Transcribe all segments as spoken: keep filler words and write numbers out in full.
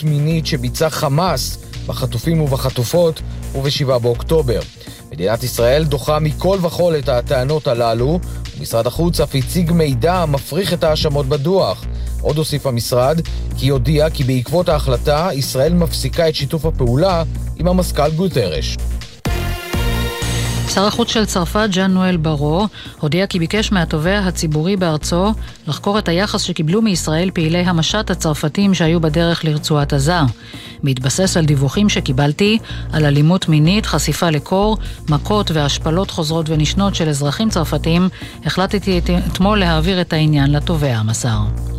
אלימות מינית שביצע חמאס בחטופים ובחטופות ובשבעה באוקטובר. מדינת ישראל דוחה מכל וכל את הטענות הללו, ומשרד החוץ אף הציג מידע המפריך את האשמות בדוח. עוד הוסיף המשרד כי הודיע כי בעקבות ההחלטה ישראל מפסיקה את שיתוף הפעולה עם המזכ"ל גוטרש. שר החוץ של צרפת, ז'אן נואל ברו, הודיע כי ביקש מהתובע הציבורי בארצו לחקור את היחס שקיבלו מישראל פעילי המשט הצרפתים שהיו בדרך לרצועת עזה. בהתבסס על דיווחים שקיבלתי על אלימות מינית, חשיפה לקור, מכות והשפלות חוזרות ונשנות של אזרחים צרפתים, החלטתי אתמול להעביר את העניין לתובע, המסר.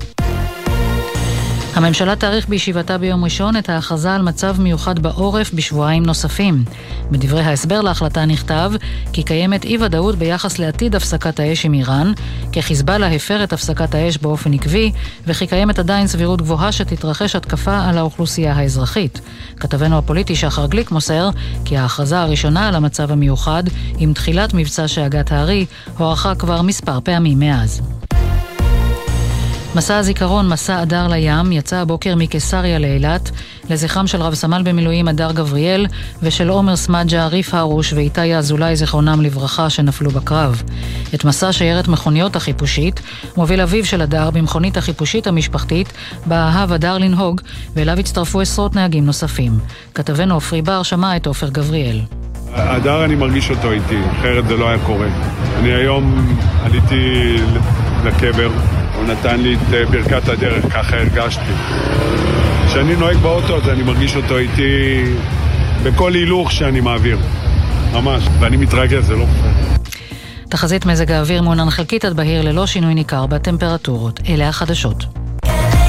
הממשלה תאריך בישיבתה ביום ראשון את ההכרזה על מצב מיוחד בעורף בשבועיים נוספים. בדברי ההסבר להחלטה נכתב כי קיימת אי ודאות ביחס לעתיד הפסקת האש עם איראן, כי חיזבאללה הפר את הפסקת האש באופן עקבי, וכי קיימת עדיין סבירות גבוהה שתתרחש התקפה על האוכלוסייה האזרחית. כתבנו הפוליטי שחר גליק מוסר כי ההכרזה הראשונה על המצב המיוחד עם תחילת מבצע שאגת הארי הוארכה כבר מספר פעמים מאז. מסע הזיכרון, מסע אדר לים, יצא הבוקר מקיסריה לאילת, לזכרם של רב סמל במילואים אדר גבריאל ושל עומר סמדג'ה, ריף הרוש ואיתי אזולאי זכרונם לברכה שנפלו בקרב. את מסע שיירת מכוניות החיפושית מוביל אביו של אדר במכונית החיפושית המשפחתית, בה אהב אדר לנהוג, ואליו הצטרפו עשרות נהגים נוספים. כתבנו עופרי בר שמע את עופר גבריאל. אדר אני מרגיש אותו איתי, אחרת זה לא היה קורה. אני היום עליתי לקבר, הוא נתן לי את ברכת הדרך, ככה הרגשתי. כשאני נוהג באוטו, אז אני מרגיש אותו איתי בכל הילוך שאני מעביר. ממש. ואני מתרגש, זה לא פשוט. תחזית מזג האוויר מעונן חלקית עד בהיר ללא שינוי ניכר בטמפרטורות. אלה החדשות.